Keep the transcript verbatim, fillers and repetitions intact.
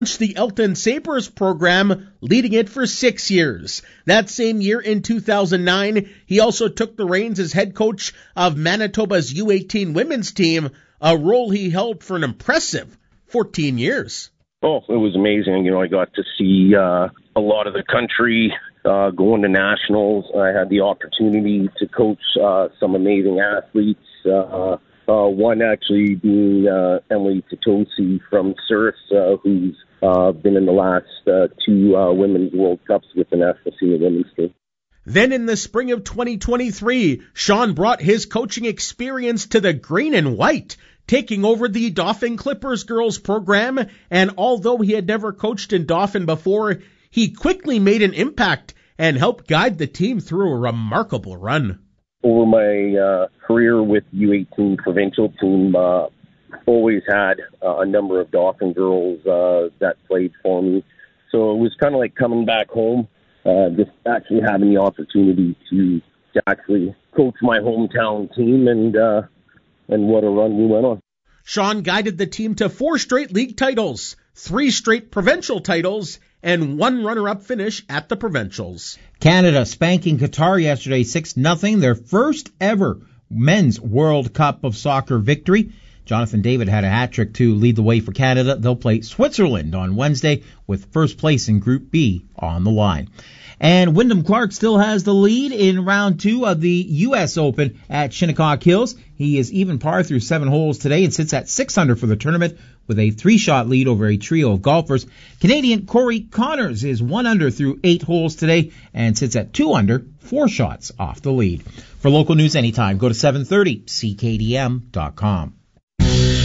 the Elton Sabres program, leading it for six years. That same year, in two thousand nine, he also took the reins as head coach of Manitoba's U eighteen women's team, a role he held for an impressive fourteen years. Oh, it was amazing. You know, I got to see uh, a lot of the country uh, going to nationals. I had the opportunity to coach uh, some amazing athletes. Uh, uh, one actually being uh, Emily Tatosi from Surf, uh, who's uh, been in the last uh, two uh, Women's World Cups with the national senior women's team. Then in the spring of twenty twenty-three, Sean brought his coaching experience to the green and white, taking over the Dauphin Clippers girls program, and although he had never coached in Dauphin before, he quickly made an impact and helped guide the team through a remarkable run. Over my uh, career with U eighteen provincial team, uh, always had uh, a number of Dauphin girls uh, that played for me. So it was kind of like coming back home, uh, just actually having the opportunity to, to actually coach my hometown team, and uh, and what a run we went on. Sean guided the team to four straight league titles, three straight provincial titles, and one runner-up finish at the provincials. Canada spanking Qatar yesterday six nothing, their first ever men's World Cup of Soccer victory. Jonathan David had a hat-trick to lead the way for Canada. They'll play Switzerland on Wednesday with first place in Group B on the line. And Wyndham Clark still has the lead in round two of the U S Open at Shinnecock Hills. He is even par through seven holes today and sits at six under for the tournament with a three-shot lead over a trio of golfers. Canadian Corey Connors is one under through eight holes today and sits at two under, four shots off the lead. For local news anytime, go to seven thirty C K D M dot com.